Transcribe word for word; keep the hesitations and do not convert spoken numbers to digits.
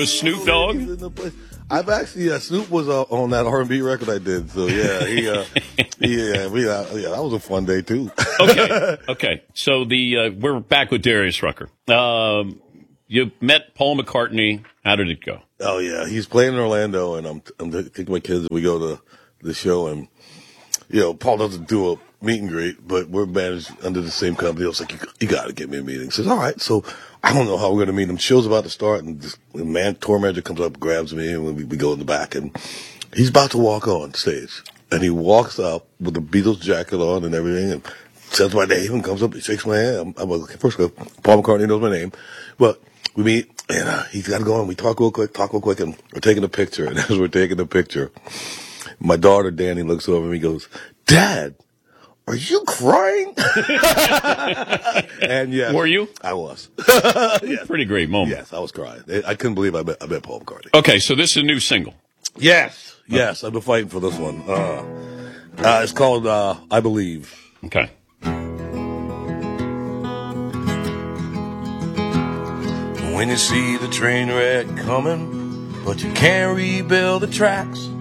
Snoop Dogg? In the place. I've actually, uh, Snoop was uh, on that R and B record I did. So, yeah, he, uh, yeah, we, uh, yeah, that was a fun day, too. Okay, okay. So the uh, we're back with Darius Rucker. Um, you met Paul McCartney. How did it go? Oh, yeah, he's playing in Orlando, and I'm, I'm taking my kids. We go to the show, and, you know, Paul doesn't do a meet and greet, but we're managed under the same company. I was like, you, you got to get me a meeting. He says, all right. So I don't know how we're going to meet him. Show's about to start, and this the man, tour manager comes up, grabs me, and we, we go in the back, and he's about to walk on stage. And he walks up with the Beatles jacket on and everything, and says my name, and comes up, he shakes my hand. I'm, I'm like, first of all, Paul McCartney knows my name. But we meet, and uh, he's got to go on. We talk real quick, talk real quick, and we're taking a picture. And as we're taking the picture, my daughter, Danny, looks over and he goes, Dad, are you crying? And yes. Were you? I was. Yes. Pretty great moment. Yes, I was crying. I couldn't believe I met, I met Paul McCartney. Okay, so this is a new single. Yes. Yes, I've been fighting for this one. Uh, uh, it's called uh, I Believe. Okay. When you see the train wreck coming, but you can't rebuild the tracks,